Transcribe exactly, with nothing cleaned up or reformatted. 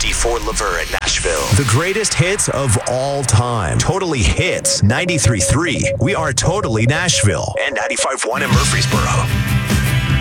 D four Lever at Nashville. The greatest hits of all time. Totally Hits. ninety-three point three. We are Totally Nashville. And ninety-five point one in Murfreesboro.